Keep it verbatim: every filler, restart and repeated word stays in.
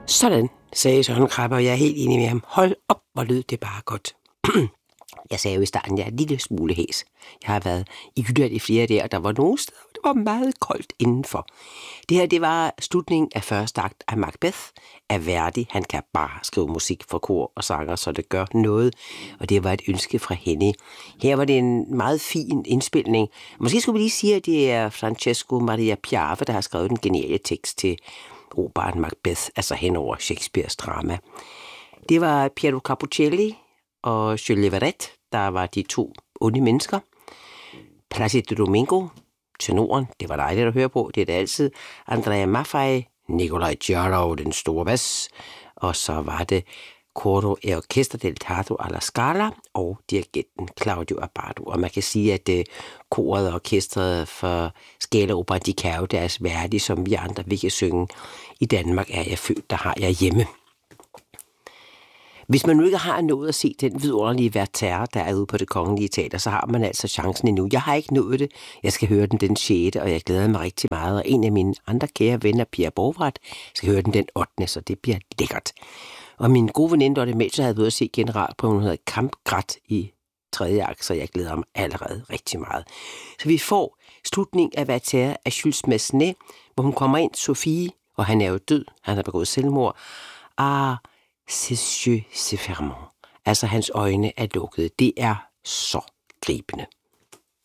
Sådan, sagde Søren Krabbe, og jeg er helt enig med ham. Hold op, hvor lød det bare godt. Jeg sagde jo i starten, at jeg er en lille smule hæs. Jeg har været i Jylland i flere dage, og der var nogle steder, hvor det var meget koldt indenfor. Det her, det var slutningen af første akt af Macbeth af Verdi. Han kan bare skrive musik for kor og sanger, så det gør noget. Og det var et ønske fra hende. Her var det en meget fin indspilning. Måske skulle vi lige sige, at det er Francesco Maria Piave, der har skrevet den geniale tekst til operaen Macbeth, altså hen over Shakespeares drama. Det var Piero Capuccelli og Jules Leverett, der var de to onde mennesker. Placido Domingo, tenoren, det var dejligt at høre på, det er det altid. Andrea Maffei, Nikolaj Tjørov, den store bas, og så var det Coro e Orchestra del Teatro alla Scala og dirigenten Claudio Abbado. Og man kan sige, at uh, koret og orkestret for Scala Opera, de kan jo deres Verdi, som vi andre vi kan synge. I Danmark er jeg født, der har jeg hjemme. Hvis man nu ikke har nået at se den vidunderlige Werther, der er ude på Det Kongelige Teater, så har man altså chancen endnu. Jeg har ikke nået det. Jeg skal høre den den sjette, og jeg glæder mig rigtig meget. Og en af mine andre kære venner, Pia Borgvart, skal høre den den ottende, så det bliver lækkert. Og min gode veninde, Dorte Melcher, havde været at se generalprøven, hun hedder Kampgrat i tredje akt, så jeg glæder mig allerede rigtig meget. Så vi får slutning af Werther af Jules Massenet, hvor hun kommer ind, Sophie, og han er jo død, han har begået selvmord. Ah, ses yeux se ferment. Altså, hans øjne er lukkede. Det er så gribende.